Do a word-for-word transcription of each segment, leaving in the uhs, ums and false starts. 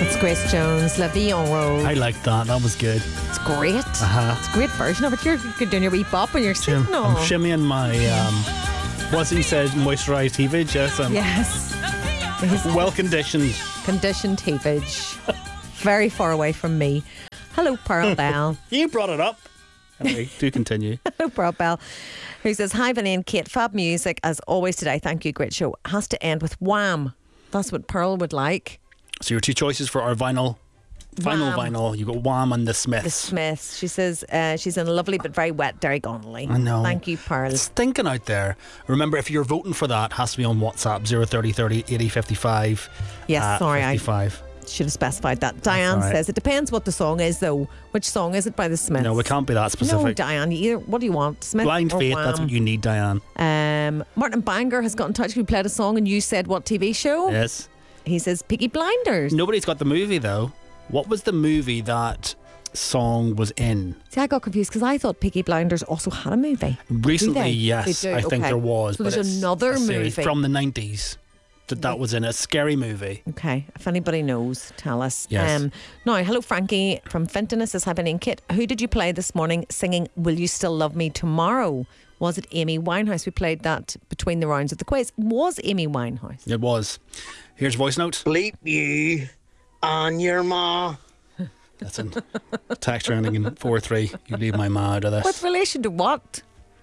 It's Grace Jones, La Vie en Rose. I liked that. That was good. It's great. Uh-huh. It's a great version of it. You're, you're doing your wee bop and you're Shim, sitting I'm on. shimmying my, um, what's he said, moisturised heavage. Yes, I'm Yes. well conditioned. Conditioned heavage. Very far away from me. Hello, Pearl Bell. You brought it up. Anyway, do continue. Hello, Pearl Bell. Who says, hi, Vinny and Kate. Fab music, as always today. Thank you. Great show. Has to end with Wham. That's what Pearl would like. So your two choices for our vinyl, vinyl Wham. vinyl. You got Wham and the Smiths. The Smiths. She says uh, she's in a lovely but very wet Derry Connolly. I know. Thank you, Pearl. It's stinking out there. Remember, if you're voting for that, it has to be on WhatsApp zero thirty thirty eighty fifty-five. Yes, uh, sorry, I fifty-five. should have specified that. Diane all right. says it depends what the song is, though. Which song is it by the Smiths? No, it can't be that specific. No, Diane. You either, what do you want? Smith Blind or faith, Wham? that's what you need, Diane. Um, Martin Banger has got in touch. We played a song and you said what T V show? Yes. He says Peaky Blinders. Nobody's got the movie, though. What was the movie that song was in? See, I got confused because I thought Peaky Blinders also had a movie. Recently, they? yes. They do? I think Okay. there was. So but there's it's another a series movie. from the nineties that that was in a scary movie. Okay, if anybody knows, tell us. Yes. Um, now, hello, Frankie from Finton says, hi, Benny and Kit. Who did you play this morning singing Will You Still Love Me Tomorrow? Was it Amy Winehouse? We played that between the rounds of the quiz. Was Amy Winehouse? It was. Here's voice note. Bleep you on your ma. That's in text ending in four three. You leave my ma out of this. With relation to what?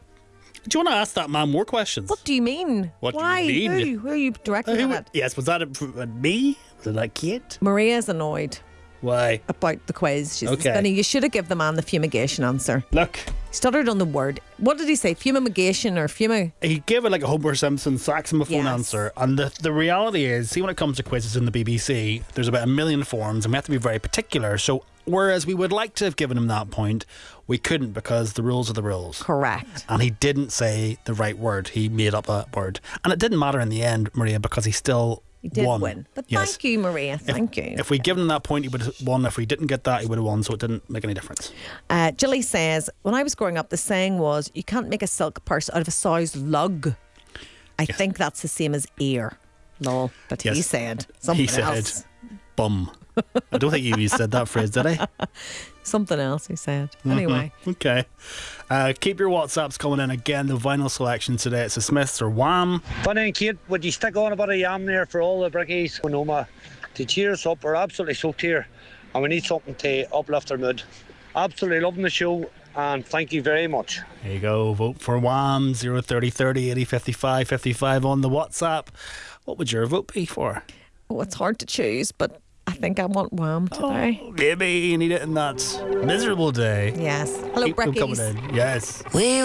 Do you want to ask that man more questions? What do you mean? What do you Why? mean? Who? Who are you directing Uh, who that would- at? yes, was that a, a me? Was it like Kate? Maria's annoyed Why? about the quiz. She says, Okay. Benny, you should have given the man the fumigation answer. Look, He stuttered on the word. What did he say? Fumigation or fumig? he gave it like a Homer Simpson saxophone Yes. answer. And the, the reality is, see, when it comes to quizzes in the B B C, there's about a million forms and we have to be very particular. So, whereas we would like to have given him that point, we couldn't because the rules are the rules. Correct. And he didn't say the right word. He made up a word. And it didn't matter in the end, Maria, because he still He did won. win. But Yes. thank you, Maria. Thank you. If we'd given him that point, he would have won. If we didn't get that, he would have won. So it didn't make any difference. Uh, Jilly says, when I was growing up, the saying was, you can't make a silk purse out of a sow's lug. I Yes. think that's the same as ear. No, but he Yes. said something he said, else. bum. I don't think he said that phrase, did he? Something else he said. Anyway. Okay. Uh, keep your WhatsApps coming in. Again, the vinyl selection today. It's the Smiths or Wham. Funny and Kate, would you stick on a bit of yam there for all the brickies? Winoma to cheer us up. We're absolutely soaked here and we need something to uplift our mood. Absolutely loving the show and thank you very much. There you go. Vote for Wham. zero thirty thirty eighty fifty-five fifty-five on the WhatsApp. What would your vote be for? Oh, it's hard to choose, but I think I want Wham today. Oh, maybe you need it in that miserable day. Yes. Hello, Keep them coming Brickies. in. Yes. We